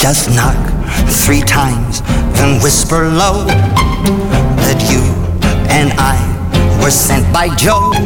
Just knock 3 times, then whisper low that you and I were sent by Joe.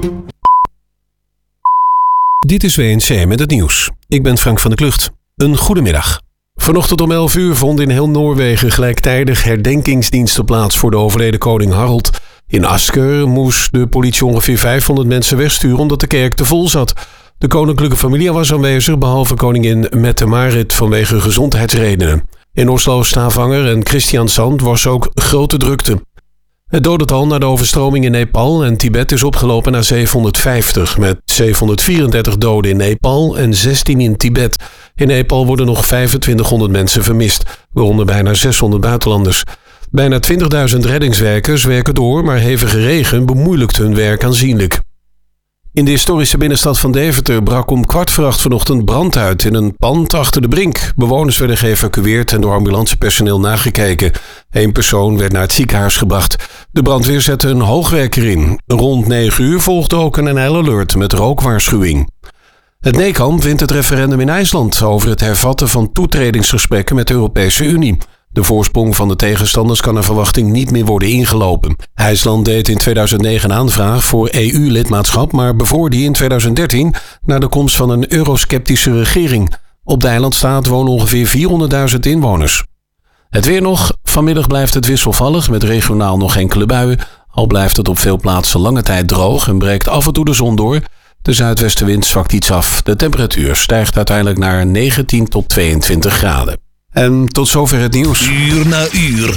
Dit is WNC met het nieuws. Ik ben Frank van der Klucht. Een goedemiddag. Vanochtend om 11 uur vond in heel Noorwegen gelijktijdig herdenkingsdiensten plaats voor de overleden koning Harald. In Asker moest de politie ongeveer 500 mensen wegsturen omdat de kerk te vol zat. De koninklijke familie was aanwezig, behalve koningin Mette-Marit vanwege gezondheidsredenen. In Oslo, Stavanger en Kristiansand was ook grote drukte. Het dodental na de overstroming in Nepal en Tibet is opgelopen naar 750, met 734 doden in Nepal en 16 in Tibet. In Nepal worden nog 2500 mensen vermist, waaronder bijna 600 buitenlanders. Bijna 20.000 reddingswerkers werken door, maar hevige regen bemoeilijkt hun werk aanzienlijk. In de historische binnenstad van Deventer brak om 7:15 vanochtend brand uit in een pand achter de Brink. Bewoners werden geëvacueerd en door ambulancepersoneel nagekeken. 1 persoon werd naar het ziekenhuis gebracht. De brandweer zette een hoogwerker in. Rond 9 uur volgde ook een NL-alert met rookwaarschuwing. Het NECAM wint het referendum in IJsland over het hervatten van toetredingsgesprekken met de Europese Unie. De voorsprong van de tegenstanders kan naar verwachting niet meer worden ingelopen. IJsland deed in 2009 een aanvraag voor EU-lidmaatschap, maar bevoor die in 2013 na de komst van een eurosceptische regering. Op de eilandstaat wonen ongeveer 400.000 inwoners. Het weer nog. Vanmiddag blijft het wisselvallig met regionaal nog enkele buien. Al blijft het op veel plaatsen lange tijd droog en breekt af en toe de zon door. De zuidwestenwind zwakt iets af. De temperatuur stijgt uiteindelijk naar 19 tot 22 graden. En tot zover het nieuws. Uur na uur,